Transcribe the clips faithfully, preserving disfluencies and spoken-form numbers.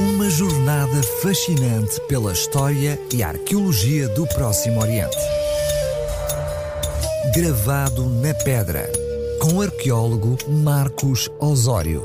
Uma jornada fascinante pela história e arqueologia do Próximo Oriente. Gravado na Pedra, com o arqueólogo Marcos Osório.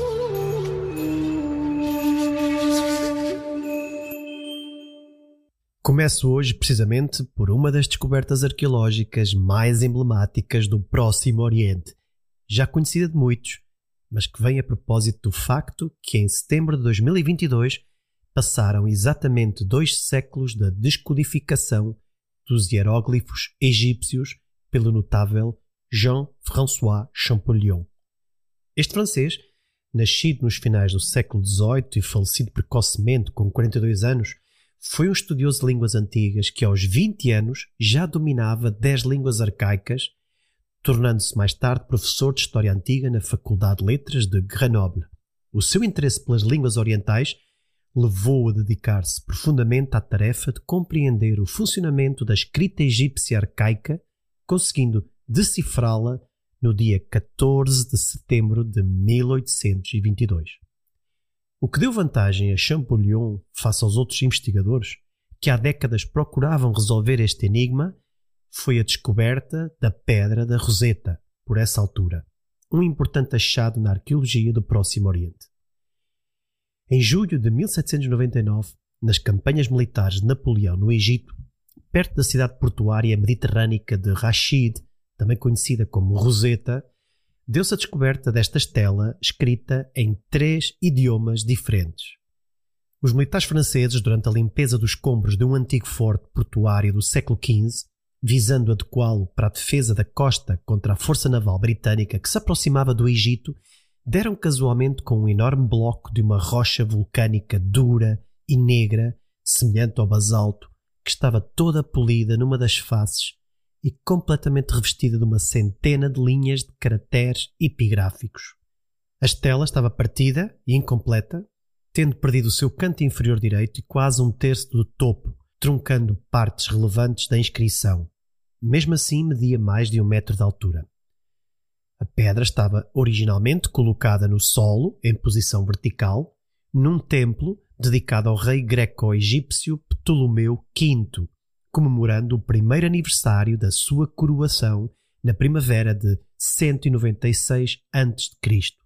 Começo hoje precisamente por uma das descobertas arqueológicas mais emblemáticas do Próximo Oriente, já conhecida de muitos, mas que vem a propósito do facto que em setembro de dois mil e vinte e dois passaram exatamente dois séculos da descodificação dos hieróglifos egípcios pelo notável Jean-François Champollion. Este francês, nascido nos finais do século dezoito e falecido precocemente com quarenta e dois anos, foi um estudioso de línguas antigas que aos vinte anos já dominava dez línguas arcaicas, tornando-se mais tarde professor de História Antiga na Faculdade de Letras de Grenoble. O seu interesse pelas línguas orientais levou-o a dedicar-se profundamente à tarefa de compreender o funcionamento da escrita egípcia arcaica, conseguindo decifrá-la no dia catorze de setembro de mil oitocentos e vinte e dois. O que deu vantagem a Champollion face aos outros investigadores, que há décadas procuravam resolver este enigma, foi a descoberta da Pedra da Roseta, por essa altura, um importante achado na arqueologia do Próximo Oriente. Em julho de mil setecentos e noventa e nove, nas campanhas militares de Napoleão no Egito, perto da cidade portuária mediterrânica de Rashid, também conhecida como Roseta, deu-se a descoberta desta estela escrita em três idiomas diferentes. Os militares franceses, durante a limpeza dos escombros de um antigo forte portuário do século quinze, visando adequá-lo para a defesa da costa contra a força naval britânica que se aproximava do Egito, deram casualmente com um enorme bloco de uma rocha vulcânica dura e negra, semelhante ao basalto, que estava toda polida numa das faces e completamente revestida de uma centena de linhas de caracteres epigráficos. A estela estava partida e incompleta, tendo perdido o seu canto inferior direito e quase um terço do topo, truncando partes relevantes da inscrição. Mesmo assim, media mais de um metro de altura. A pedra estava originalmente colocada no solo, em posição vertical, num templo dedicado ao rei greco-egípcio Ptolomeu quinto, comemorando o primeiro aniversário da sua coroação na primavera de cento e noventa e seis antes de Cristo.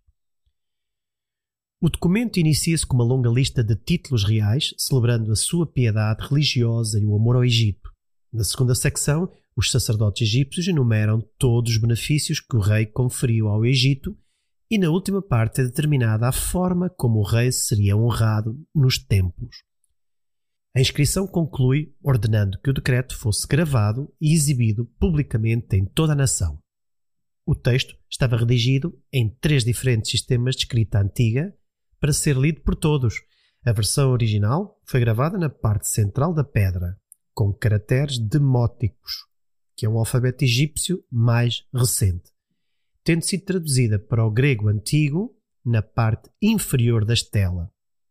O documento inicia-se com uma longa lista de títulos reais, celebrando a sua piedade religiosa e o amor ao Egito. Na segunda secção, os sacerdotes egípcios enumeram todos os benefícios que o rei conferiu ao Egito e na última parte é determinada a forma como o rei seria honrado nos templos. A inscrição conclui ordenando que o decreto fosse gravado e exibido publicamente em toda a nação. O texto estava redigido em três diferentes sistemas de escrita antiga para ser lido por todos. A versão original foi gravada na parte central da pedra, com caracteres demóticos, que é um alfabeto egípcio mais recente, tendo sido traduzida para o grego antigo na parte inferior da estela.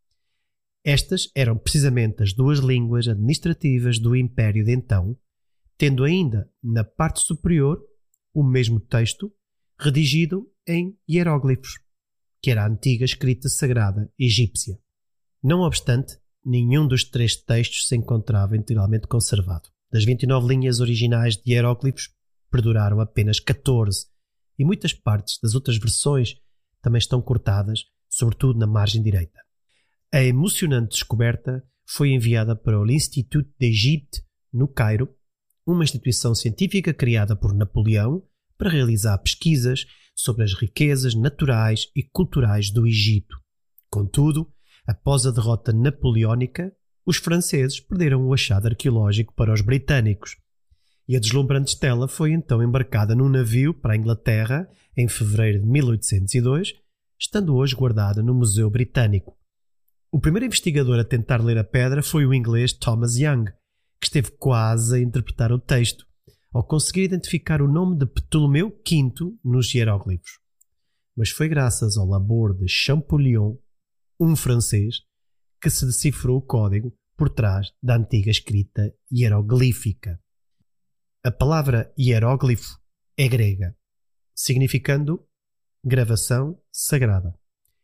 Estas eram precisamente as duas línguas administrativas do Império de então, tendo ainda na parte superior o mesmo texto redigido em hieróglifos, que era a antiga escrita sagrada egípcia. Não obstante, nenhum dos três textos se encontrava integralmente conservado. Das vinte e nove linhas originais de hieróglifos, perduraram apenas catorze, e muitas partes das outras versões também estão cortadas, sobretudo na margem direita. A emocionante descoberta foi enviada para o Institut d'Égypte, no Cairo, uma instituição científica criada por Napoleão para realizar pesquisas sobre as riquezas naturais e culturais do Egito. Contudo, após a derrota napoleónica, os franceses perderam o achado arqueológico para os britânicos, e a deslumbrante estela foi então embarcada num navio para a Inglaterra em fevereiro de mil oitocentos e dois, estando hoje guardada no Museu Britânico. O primeiro investigador a tentar ler a pedra foi o inglês Thomas Young, que esteve quase a interpretar o texto, ao conseguir identificar o nome de Ptolomeu quinto nos hieróglifos. Mas foi graças ao labor de Champollion, um francês, que se decifrou o código por trás da antiga escrita hieroglífica. A palavra hieróglifo é grega, significando gravação sagrada,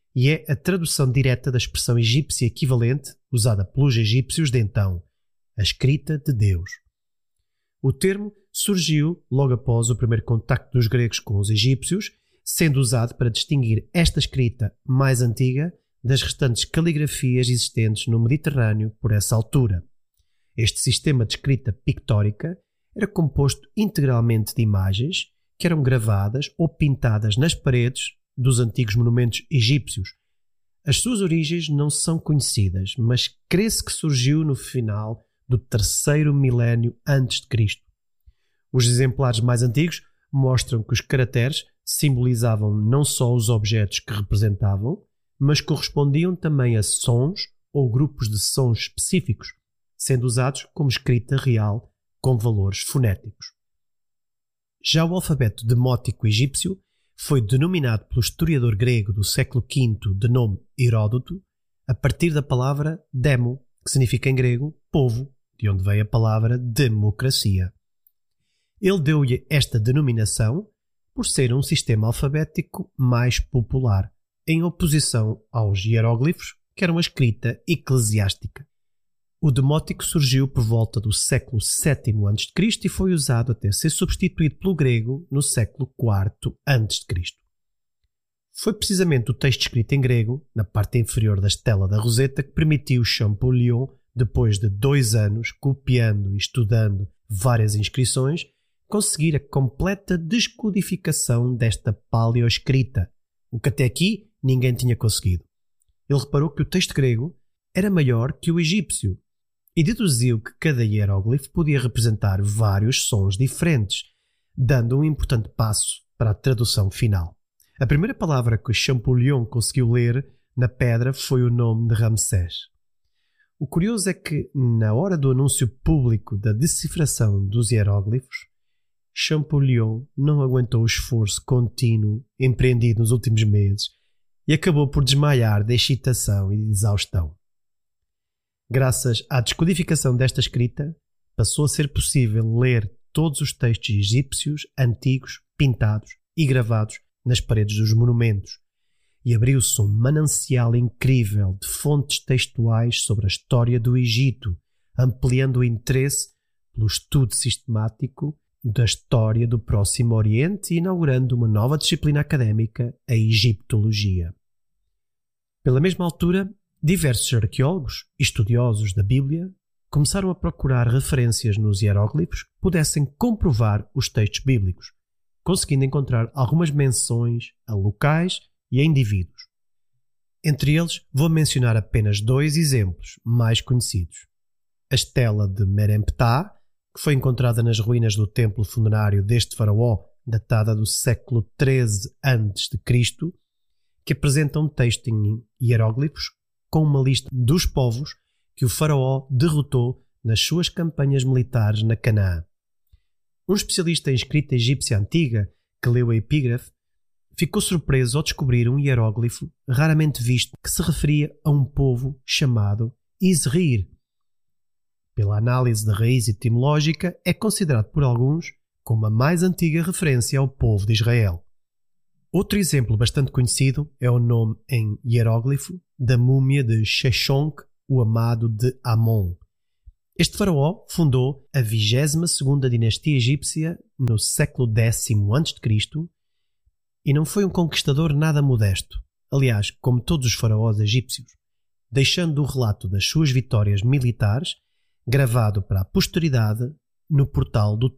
e é a tradução direta da expressão egípcia equivalente usada pelos egípcios de então, a escrita de Deus. O termo surgiu logo após o primeiro contacto dos gregos com os egípcios, sendo usado para distinguir esta escrita mais antiga das restantes caligrafias existentes no Mediterrâneo por essa altura. Este sistema de escrita pictórica era composto integralmente de imagens que eram gravadas ou pintadas nas paredes dos antigos monumentos egípcios. As suas origens não são conhecidas, mas crê-se que surgiu no final do terceiro milénio antes de Cristo. Os exemplares mais antigos mostram que os caracteres simbolizavam não só os objetos que representavam, mas correspondiam também a sons ou grupos de sons específicos, sendo usados como escrita real com valores fonéticos. Já o alfabeto demótico egípcio foi denominado pelo historiador grego do século quinto de nome Heródoto a partir da palavra demo, que significa em grego povo, de onde veio a palavra democracia. Ele deu-lhe esta denominação por ser um sistema alfabético mais popular, em oposição aos hieróglifos, que eram a escrita eclesiástica. O demótico surgiu por volta do século sétimo antes de Cristo e foi usado até ser substituído pelo grego no século quarto antes de Cristo. Foi precisamente o texto escrito em grego, na parte inferior da estela da Roseta, que permitiu Champollion, depois de dois anos copiando e estudando várias inscrições, conseguir a completa descodificação desta paleoescrita, o que até aqui ninguém tinha conseguido. Ele reparou que o texto grego era maior que o egípcio e deduziu que cada hieróglifo podia representar vários sons diferentes, dando um importante passo para a tradução final. A primeira palavra que Champollion conseguiu ler na pedra foi o nome de Ramsés. O curioso é que, na hora do anúncio público da decifração dos hieróglifos, Champollion não aguentou o esforço contínuo empreendido nos últimos meses e acabou por desmaiar de excitação e de exaustão. Graças à descodificação desta escrita, passou a ser possível ler todos os textos egípcios antigos, pintados e gravados nas paredes dos monumentos, e abriu-se um manancial incrível de fontes textuais sobre a história do Egito, ampliando o interesse pelo estudo sistemático da história do Próximo Oriente e inaugurando uma nova disciplina académica, a egiptologia. Pela mesma altura, diversos arqueólogos e estudiosos da Bíblia começaram a procurar referências nos hieróglifos que pudessem comprovar os textos bíblicos, conseguindo encontrar algumas menções a locais e a indivíduos. Entre eles, vou mencionar apenas dois exemplos mais conhecidos. A estela de Meremptah, que foi encontrada nas ruínas do templo funerário deste faraó, datada do século treze antes de Cristo, que apresenta um texto em hieróglifos com uma lista dos povos que o faraó derrotou nas suas campanhas militares na Canaã. Um especialista em escrita egípcia antiga, que leu a epígrafe, ficou surpreso ao descobrir um hieróglifo raramente visto que se referia a um povo chamado Izrir. Pela análise da raiz etimológica, é considerado por alguns como a mais antiga referência ao povo de Israel. Outro exemplo bastante conhecido é o nome em hieróglifo da múmia de Sheshonq, o amado de Amon. Este faraó fundou a vigésima segunda dinastia egípcia no século décimo antes de Cristo e não foi um conquistador nada modesto, aliás, como todos os faraós egípcios, deixando o relato das suas vitórias militares gravado para a posteridade no portal do